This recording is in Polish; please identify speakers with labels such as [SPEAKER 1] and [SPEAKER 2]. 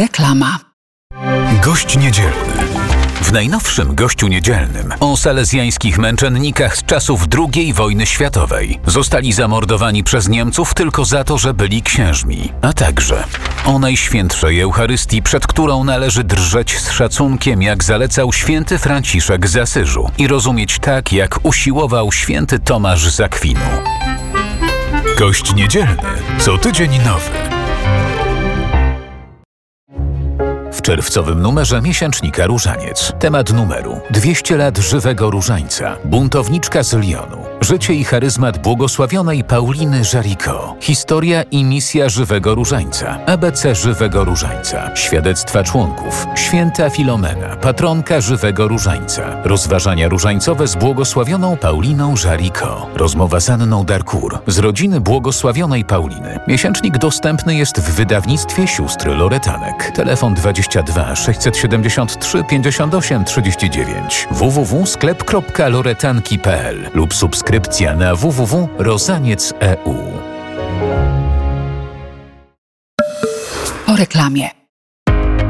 [SPEAKER 1] Reklama.
[SPEAKER 2] Gość niedzielny. W najnowszym Gościu Niedzielnym o salezjańskich męczennikach z czasów II wojny światowej. Zostali zamordowani przez Niemców tylko za to, że byli księżmi, a także o Najświętszej Eucharystii, przed którą należy drżeć z szacunkiem, jak zalecał święty Franciszek z Asyżu i rozumieć tak, jak usiłował święty Tomasz z Akwinu. Gość Niedzielny. Co tydzień nowy. W czerwcowym numerze miesięcznika Różaniec. Temat numeru: 200 lat żywego różańca. Buntowniczka z Lyonu. Życie i charyzmat błogosławionej Pauliny Jaricot. Historia i misja żywego różańca. ABC żywego różańca. Świadectwa członków. Święta Filomena, patronka żywego różańca. Rozważania różańcowe z błogosławioną Pauliną Jaricot. Rozmowa z Anną Darcourt z rodziny błogosławionej Pauliny. Miesięcznik dostępny jest w wydawnictwie sióstr Loretanek. Telefon 22 673 58 39 www.sklep.loretanki.pl lub subskrypcja na www.rozaniec.eu.
[SPEAKER 1] Po reklamie.